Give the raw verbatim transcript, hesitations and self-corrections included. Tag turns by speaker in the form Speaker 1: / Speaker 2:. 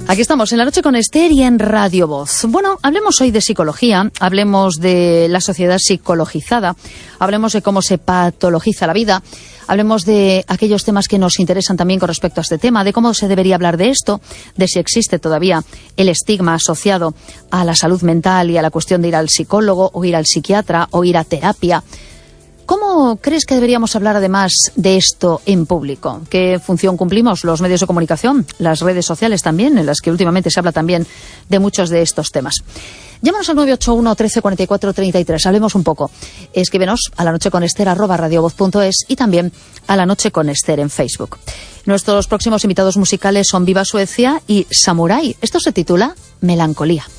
Speaker 1: Aquí estamos, en La Noche con Esther y en Radio Voz. Bueno, hablemos hoy de psicología, hablemos de la sociedad psicologizada, hablemos de cómo se patologiza la vida, hablemos de aquellos temas que nos interesan también con respecto a este tema, de cómo se debería hablar de esto, de si existe todavía el estigma asociado a la salud mental y a la cuestión de ir al psicólogo o ir al psiquiatra o ir a terapia. ¿Cómo crees que deberíamos hablar además de esto en público? ¿Qué función cumplimos los medios de comunicación, las redes sociales también, en las que últimamente se habla también de muchos de estos temas? Llámanos al nueve ocho uno, trece, cuarenta y cuatro, treinta y tres. Hablemos un poco. Escríbenos a lanocheconester arroba radiovoz punto es y también a La Noche con Esther en Facebook. Nuestros próximos invitados musicales son Viva Suecia y Samurai. Esto se titula Melancolía.